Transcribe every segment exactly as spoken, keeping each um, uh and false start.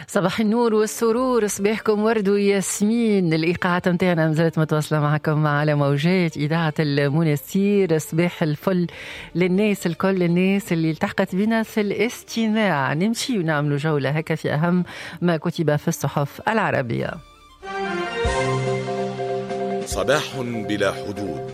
صباح النور والسرور، صباحكم ورد وياسمين. الإيقاعات متاعنا مازالت متواصلة معكم على موجات إذاعة المنستير. صباح الفل للناس الكل، الناس اللي التحقت بنا في الاستماع. نمشي ونعملوا جولة هكا في أهم ما كتب في الصحف العربية. صباح بلا حدود.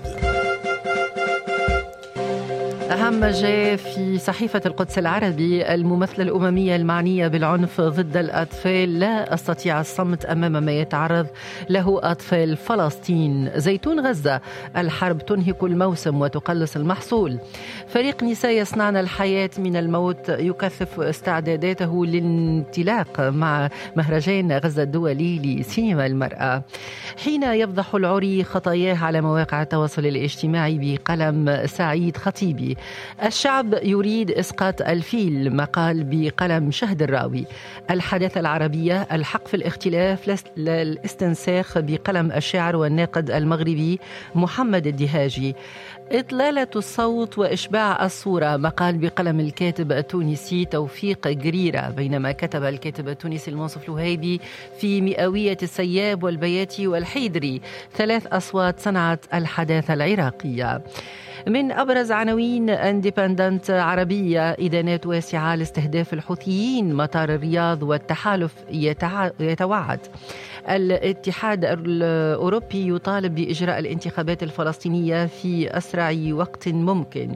أهم ما جاء في صحيفة القدس العربي: الممثلة الأممية المعنية بالعنف ضد الأطفال لا أستطيع الصمت أمام ما يتعرض له أطفال فلسطين. زيتون غزة: الحرب تنهك الموسم وتقلص المحصول. فريق نساء يصنعن الحياة من الموت يكثف استعداداته للانطلاق مع مهرجان غزة الدولي لسينما المرأة. حين يفضح العري خطاياه على مواقع التواصل الاجتماعي بقلم سعيد خطيبي. الشعب يريد إسقاط الفيل، مقال بقلم شهد الراوي. الحداثة العربية: الحق في الاختلاف للاستنساخ، بقلم الشاعر والناقد المغربي محمد الدهاجي. إطلالة الصوت وإشباع الصورة، مقال بقلم الكاتب التونسي توفيق قريرة. بينما كتب الكاتب التونسي المنصف الوهيبي في مئوية السياب والبياتي والحيدري: ثلاث أصوات صنعت الحداثة العراقية. من أبرز عناوين اندبندنت عربية: إدانات واسعة لاستهداف الحوثيين مطار الرياض والتحالف يتع... يتوعد. الاتحاد الأوروبي يطالب بإجراء الانتخابات الفلسطينية في أسرع وقت ممكن.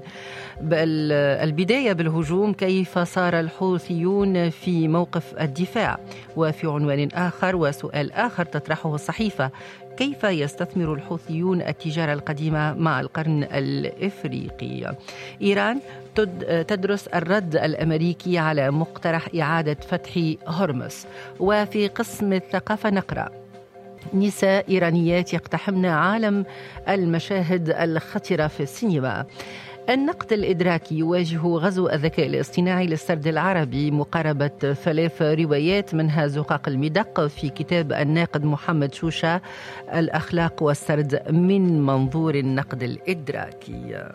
البداية بالهجوم: كيف صار الحوثيون في موقف الدفاع. وفي عنوان آخر وسؤال آخر تطرحه الصحيفة: كيف يستثمر الحوثيون التجارة القديمة مع القرن الإفريقي. إيران تدرس الرد الأمريكي على مقترح إعادة فتح هرمز. وفي قسم الثقافة نقرأ: نساء إيرانيات يقتحمن عالم المشاهد الخطرة في السينما. النقد الإدراكي يواجه غزو الذكاء الاصطناعي للسرد العربي، مقاربة ثلاث روايات منها زقاق المدق في كتاب الناقد محمد شوشة الأخلاق والسرد من منظور النقد الإدراكي.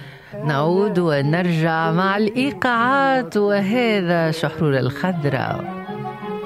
نعود ونرجع مع الإيقاعات، وهذا شحرور الخضراء.